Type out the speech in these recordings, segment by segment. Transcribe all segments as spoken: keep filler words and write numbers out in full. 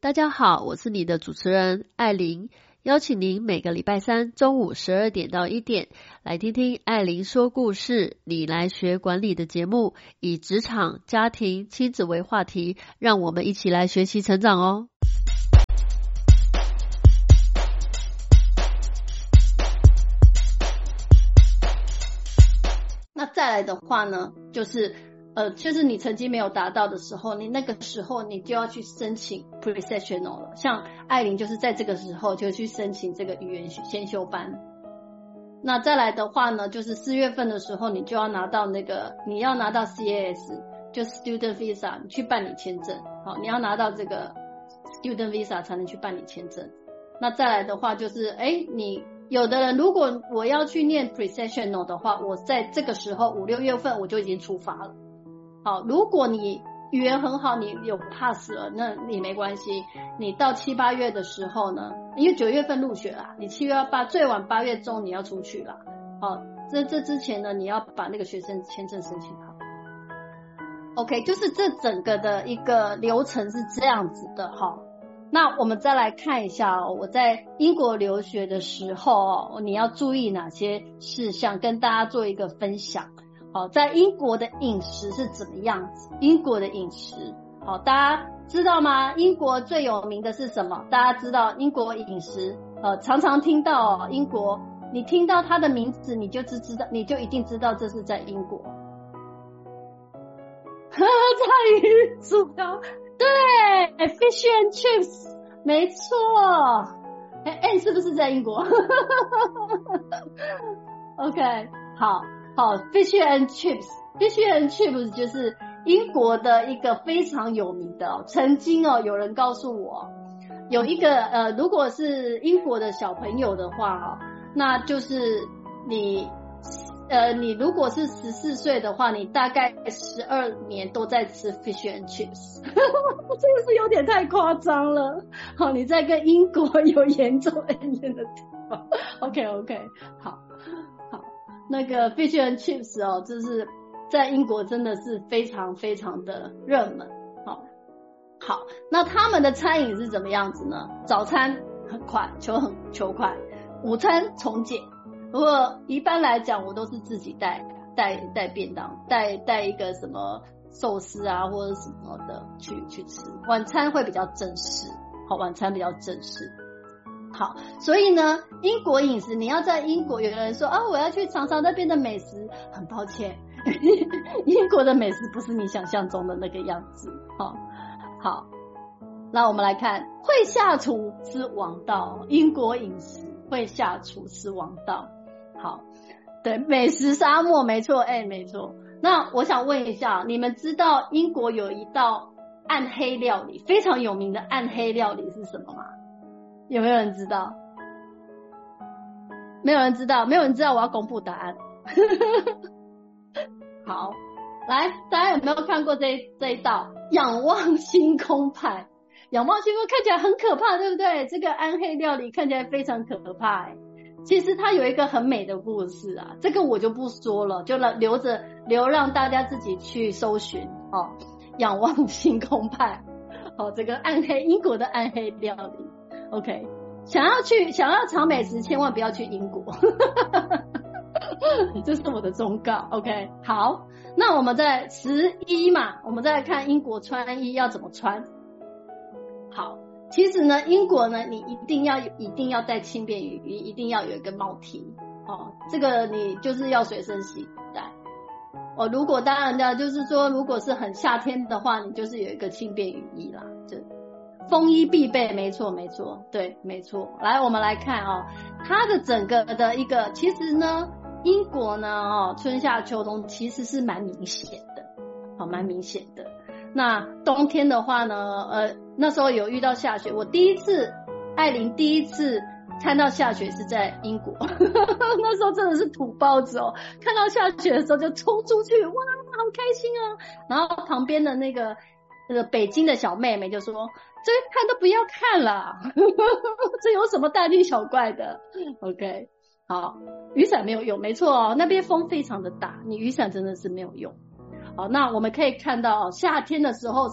大家好，我是你的主持人艾琳，邀请您每个礼拜三中午十二点到一点来听听艾琳说故事，你来学管理的节目，以职场、家庭、亲子为话题，让我们一起来学习成长哦。 那再来的话呢，就是呃，就是你成绩没有达到的时候，你那个时候你就要去申请 pre-sessional 了。像艾琳就是在这个时候就去申请这个语言先修班。那再来的话呢，就是四月份的时候，你就要拿到那个，你要拿到 C A S， 就是 Student Visa， 你去办理签证。好，你要拿到这个 Student Visa 才能去办理签证。那再来的话就是，哎，你有的人如果我要去念 pre-sessional 的话，我在这个时候五六月份我就已经出发了。好，如果你语言很好，你有 pass 了，那你没关系。你到七八月的时候呢，因为九月份入学啦，你七月八最晚八月中你要出去啦。好，这这之前呢，你要把那个学生签证申请好。OK， 就是这整个的一个流程是这样子的哈。那我们再来看一下哦，我在英国留学的时候哦，你要注意哪些事项，跟大家做一个分享。好，在英国的饮食是怎么样子？英国的饮食，好，大家知道吗？英国最有名的是什么？大家知道英国饮食，呃，常常听到哦，英国，你听到它的名字，你就知知道，你就一定知道这是在英国。菜鱼薯条，对 ，fish and chips， 没错。哎哎，是不是在英国？OK， 好。好 ，fish and chips，fish and chips 就是英国的一个非常有名的哦。曾经哦，有人告诉我，有一个呃，如果是英国的小朋友的话哦，那就是你呃，你如果是十四岁的话，你大概十二年都在吃 fish and chips， 这个是有点太夸张了。好，你在跟英国有严重恩怨的地方。OK OK， 好。那个 fish and chips 哦，就是在英国真的是非常非常的热门。好，好，那他们的餐饮是怎么样子呢？早餐很快，求很求快，午餐从简。不过一般来讲，我都是自己带带带便当，带带一个什么寿司啊或者什么的去去吃。晚餐会比较正式，好，晚餐比较正式。好，所以呢，英国饮食，你要在英国，有人说啊，我要去尝尝那边的美食，很抱歉，英国的美食不是你想象中的那个样子。好，好，那我们来看，会下厨吃王道，英国饮食会下厨吃王道。好，对，美食沙漠，没错，哎，没错。那我想问一下，你们知道英国有一道暗黑料理，非常有名的暗黑料理是什么吗？有没有人知道？没有人知道，没有人知道，我要公布答案。好，来，大家有没有看过这这一道仰望星空派？仰望星空看起来很可怕，对不对？这个暗黑料理看起来非常可怕欸。其实它有一个很美的故事啊，这个我就不说了，就留着留让大家自己去搜寻哦。仰望星空派，哦，这个暗黑英国的暗黑料理。OK， 想要去想要尝美食，千万不要去英国，这是我的忠告。OK， 好，那我们在十一嘛，我们再来看英国穿衣要怎么穿。好，其实呢，英国呢，你一定要一定要带轻便雨衣，一定要有一个帽 T 哦，这个你就是要随身携带。哦，如果当然的就是说，如果是很夏天的话，你就是有一个轻便雨衣啦，就。风衣必备，没错没错，对，没错。来，我们来看哦，它的整个的一个，其实呢，英国呢，哦，春夏秋冬其实是蛮明显的，好，蛮明显的。那冬天的话呢，呃，那时候有遇到下雪，我第一次，艾琳第一次看到下雪是在英国，那时候真的是土包子哦，看到下雪的时候就冲出去，哇，好开心啊！然后旁边的那个。这个北京的小妹妹就说：“这看都不要看了，这有什么大惊小怪的 ？”OK， 好，雨伞没有用，没错哦，那边风非常的大，你雨伞真的是没有用。好，那我们可以看到哦，夏天的时候是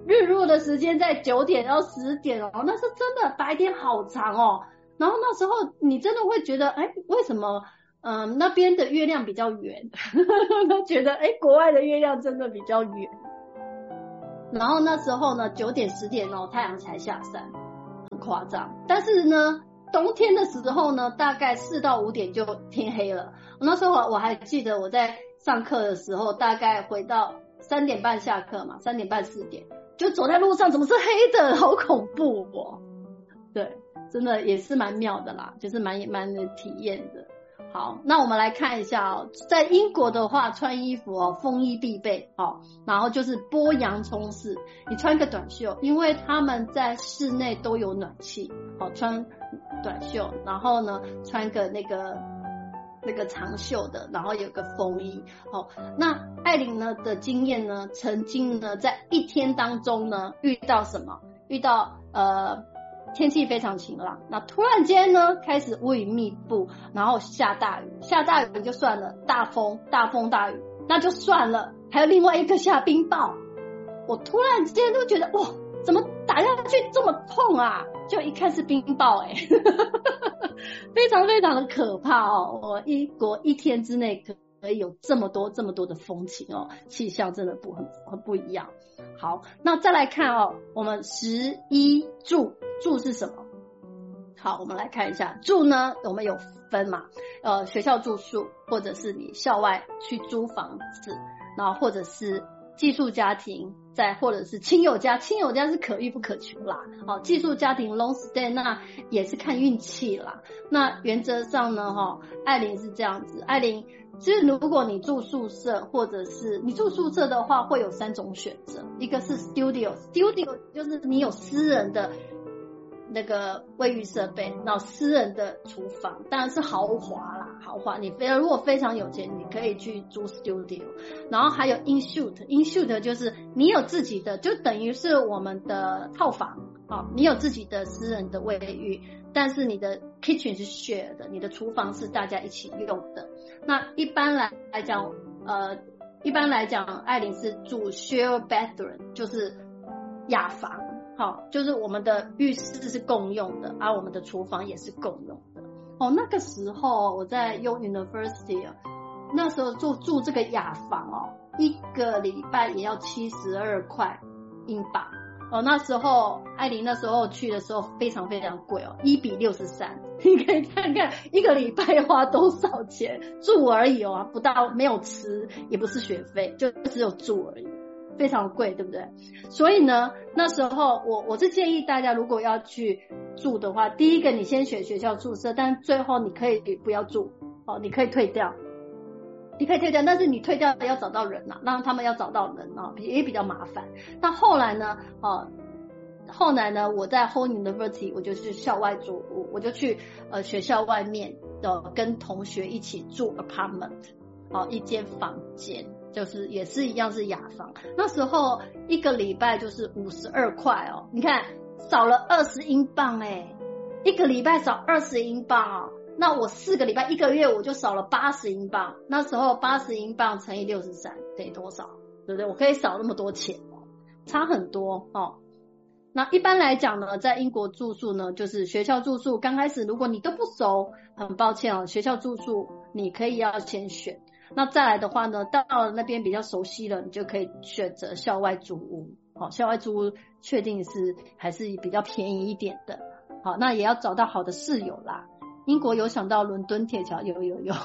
日落的时间在九点到十点哦，那是真的白天好长哦。然后那时候你真的会觉得，哎，为什么嗯那边的月亮比较圆？觉得哎国外的月亮真的比较圆。然后那时候呢九点十点哦太阳才下山，很夸张。但是呢冬天的时候呢大概四到五点就天黑了。那时候我还记得我在上课的时候，大概回到三点半下课嘛，三点半四点就走在路上，怎么是黑的？好恐怖哦！对，真的也是蛮妙的啦，就是蛮蛮能体验的。好，那我们来看一下哦，在英国的话，穿衣服哦，风衣必备哦，然后就是剥洋葱式，你穿个短袖，因为他们在室内都有暖气，好，穿短袖，然后呢，穿个那个那个长袖的，然后有个风衣。哦，那艾琳呢的经验呢，曾经呢在一天当中呢遇到什么？遇到呃。天气非常晴朗，那突然间呢开始乌云密布，然后下大雨，下大雨就算了，大风大风大雨那就算了，还有另外一个下冰雹。我突然间就觉得哇，怎么打下去这么痛啊？就一看是冰雹哎、欸，非常非常的可怕哦！我一国一天之内可可以有这么多这么多的风情哦，气象真的不很很不一样。好，那再来看哦，我们十一住住是什么？好，我们来看一下住呢，我们有分嘛，呃，学校住宿，或者是你校外去租房子，然后或者是寄宿家庭，再或者是亲友家，亲友家是可遇不可求啦。好，寄宿家庭 long stay 那也是看运气啦。那原则上呢，哈，艾琳是这样子，艾琳。其实如果你住宿舍，或者是你住宿舍的话，会有三种选择，一个是 studio， studio 就是你有私人的那个卫浴设备，然后私人的厨房，当然是豪华啦，豪华。你非如果非常有钱，你可以去租 studio。然后还有 in-suite，in-suite 就是你有自己的，就等于是我们的套房，哦，你有自己的私人的卫浴，但是你的 kitchen 是 share 的，你的厨房是大家一起用的。那一般来来讲，呃，一般来讲，艾琳是住 share bathroom， 就是雅房，好，就是我们的浴室是共用的，而、啊、我们的厨房也是共用的。哦，那个时候我在 York University， 那时候住住这个雅房哦，一个礼拜也要七十二块英镑。哦，那时候艾琳那时候去的时候非常非常贵哦，一比六十三，你可以看看一个礼拜花多少钱，住而已哦，不到没有吃，也不是学费，就只有住而已，非常贵，对不对？所以呢，那时候我我是建议大家，如果要去住的话，第一个你先选学校宿舍，但最后你可以不要住哦，你可以退掉。你可以退掉，但是你退掉要找到人啊，让他们要找到人啊，也比较麻烦。那后来呢，呃，后来呢，我在 Home University， 我就去校外住屋，我就去呃学校外面的、呃、跟同学一起住 apartment， 哦，一间房间，就是也是一样是雅房。那时候一个礼拜就是五十二块哦，你看少了二十英镑哎，一个礼拜少二十英镑哦。那我四个礼拜一个月我就少了八十英镑，那时候八十英镑乘以六十三等于多少？对不对？我可以少那么多钱哦，差很多哦。那一般来讲呢，在英国住宿呢，就是学校住宿，刚开始如果你都不熟，很抱歉哦，学校住宿你可以要先选。那再来的话呢，到了那边比较熟悉了，你就可以选择校外租屋。好，校外租屋确定是还是比较便宜一点的。好，那也要找到好的室友啦。英国有想到伦敦铁桥，有有有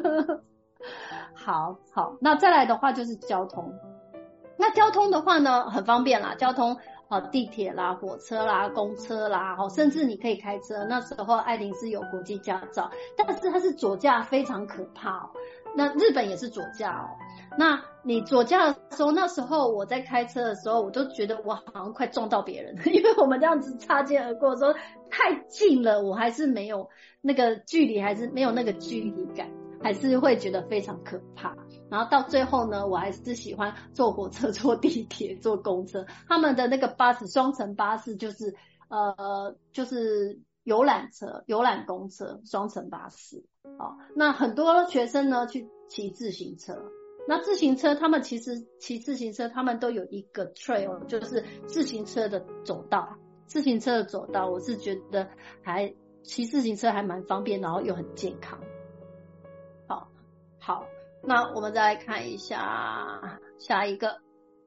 好好，那再来的话就是交通。那交通的话呢很方便啦，交通啊，地铁啦、火车啦、公车啦，甚至你可以开车。那时候艾琳是有国际驾照，但是它是左驾非常可怕哦。那日本也是左驾哦。那你左驾的时候，那时候我在开车的时候，我都觉得我好像快撞到别人，因为我们这样子擦肩而过的时候太近了，我还是没有那个距离，还是没有那个距离感，还是会觉得非常可怕。然后到最后呢，我还是喜欢坐火车、坐地铁、坐公车。他们的那个巴士，双层巴士就是呃，就是游览车、游览公车、双层巴士。哦，那很多学生呢去骑自行车， 那自行车他们其实骑自行车他们都有一个 trail， 就是自行车的走道，自行车的走道我是觉得还骑自行车还蛮方便，然后又很健康。好，好，那我们再来看一下下一个。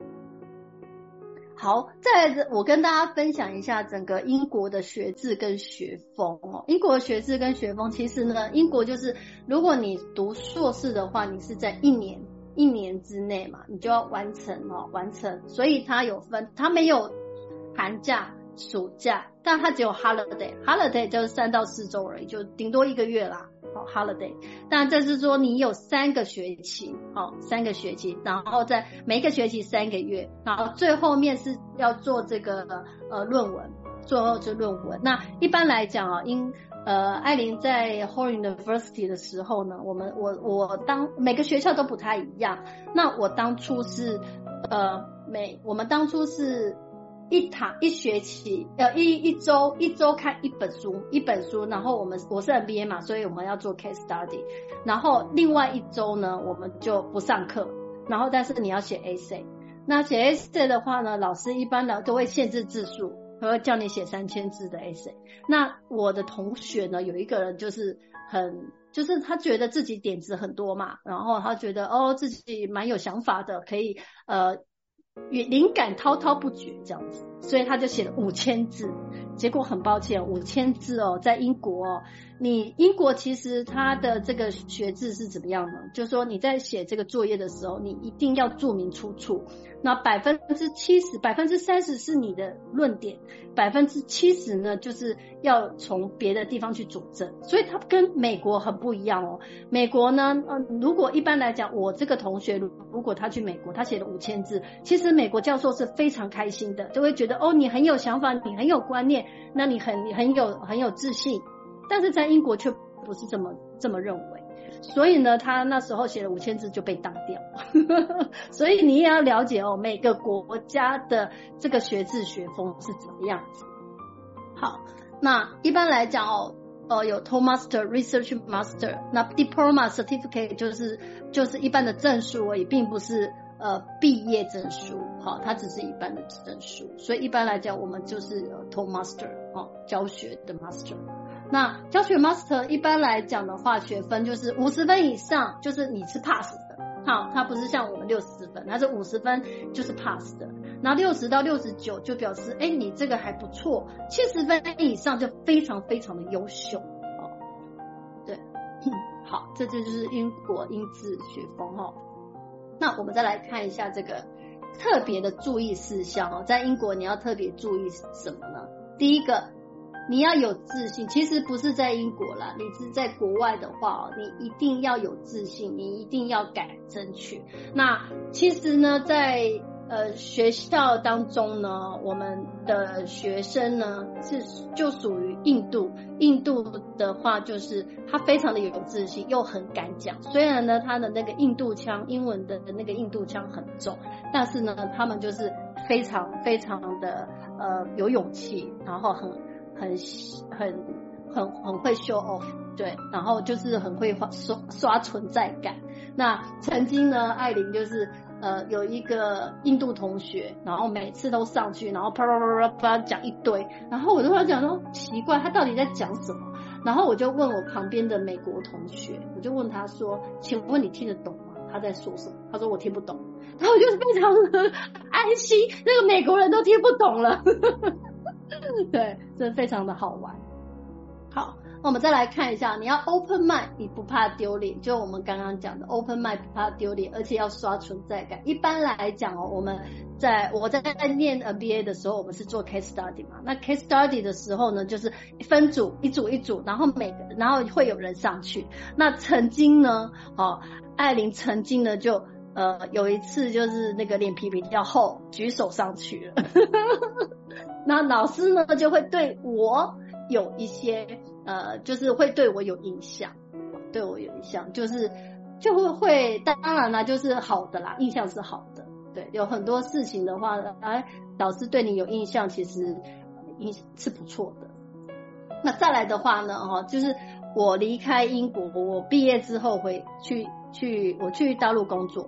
好，再来我跟大家分享一下整个英国的学制跟学风哦。英国的学制跟学风，其实呢，英国就是如果你读硕士的话，你是在一年一年之内嘛，你就要完成哦，完成。所以它有分，它没有寒假、暑假，但它只有 holiday，holiday 就是三到四周而已，就顶多一个月啦。哦 holiday， 但这是说你有三个学期，哦，三个学期，然后在每一个学期三个月，然后最后面是要做这个呃论文，最后是论文。那一般来讲啊，因呃艾琳在 Hull University 的时候呢，我们我我当每个学校都不太一样。那我当初是呃每我们当初是。一堂一学期，呃一一周一周看一本书，一本书，然后我们我是 M B A 嘛，所以我们要做 case study， 然后另外一周呢，我们就不上课，然后但是你要写 essay， 那写 essay 的话呢，老师一般的都会限制字数，会叫你写三千字的 essay。那我的同学呢，有一个人就是很。就是他觉得自己点子很多嘛，然后他觉得哦自己蛮有想法的，可以呃灵感滔滔不绝这样子，所以他就写了五千字。结果很抱歉，五千字哦，在英国哦，你英国其实它的这个学制是怎么样呢？就是说你在写这个作业的时候，你一定要注明出处。那百分之七十、百分之三十是你的论点，百分之七十呢，就是要从别的地方去佐证。所以它跟美国很不一样哦。美国呢，呃，如果一般来讲，我这个同学如果他去美国，他写了五千字，其实美国教授是非常开心的，就会觉得哦，你很有想法，你很有观念，那你很你很有很有自信。但是在英国却不是这么这么认为。所以呢，他那时候写了五千字就被当掉所以你也要了解哦，每个国家的这个学制学风是怎么样子。好，那一般来讲哦，呃，有 Toastmaster、Research Master， 那 Diploma Certificate 就是就是一般的证书而已，并不是呃毕业证书，好，它只是一般的证书。所以一般来讲，我们就是、呃、Toastmaster 哦，教学的 Master。那教学 master 一般来讲的话，学分就是五十分以上，就是你是 pass 的。好，它不是像我们六十分，它是五十分就是 pass 的。然后六十到六十九就表示，哎，你这个还不错。七十分以上就非常非常的优秀。哦，对，好，这就是英国英制学风哦。那我们再来看一下这个特别的注意事项哦，在英国你要特别注意什么呢？第一个。你要有自信，其实不是在英国啦，你是在国外的话，你一定要有自信，你一定要敢争取。那其实呢，在呃学校当中呢，我们的学生呢是就属于印度，印度的话就是他非常的有自信，又很敢讲。虽然呢他的那个印度腔，英文的那个印度腔很重，但是呢他们就是非常非常的呃有勇气，然后很。很很很很会 show off， 对，然后就是很会刷刷存在感。那曾经呢，艾琳就是呃有一个印度同学，然后每次都上去，然后啪啪啪啪啪讲一堆，然后我就在讲说奇怪，他到底在讲什么？然后我就问我旁边的美国同学，我就问他说，请问你听得懂吗？他在说什么？他说我听不懂。然后我就非常的安心，那个美国人都听不懂了。对，这非常的好玩。好，那我们再来看一下，你要 open mind， 你不怕丢脸，就我们刚刚讲的 open mind 不怕丢脸，而且要刷存在感。一般来讲哦，我们在我在念 M B A 的时候，我们是做 case study 嘛。那 case study 的时候呢，就是分组，一组一组，然后每个然后会有人上去。那曾经呢，哦，艾琳曾经呢就呃有一次就是那个脸皮比较厚，举手上去了。那老师呢就会对我有一些呃，就是会对我有印象，对我有印象，就是就会会当然啦，就是好的啦，印象是好的。对，有很多事情的话，哎，老师对你有印象，其实印是不错的。那再来的话呢，哦，就是我离开英国，我毕业之后回去去我去大陆工作嘛。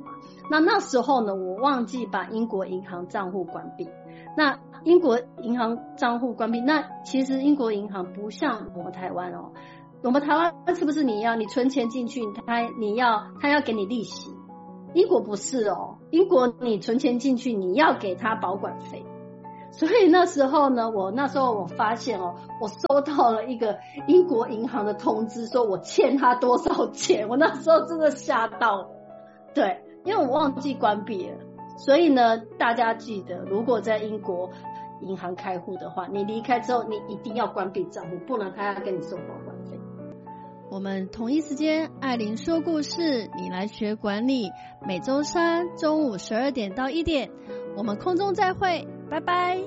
那那时候呢，我忘记把英国银行账户关闭。那英国银行账户关闭，那其实英国银行不像我们台湾哦，我们台湾是不是你要你存钱进去，他你要他要给你利息？英国不是哦，英国你存钱进去，你要给他保管费。所以那时候呢，我那时候我发现哦，我收到了一个英国银行的通知，说我欠他多少钱，我那时候真的吓到了。对，因为我忘记关闭了。所以呢，大家记得，如果在英国银行开户的话，你离开之后，你一定要关闭账户，不然他要跟你收保管费。 我们同一时间，艾琳说故事，你来学管理，每周三中午十二点到一点，我们空中再会，拜拜。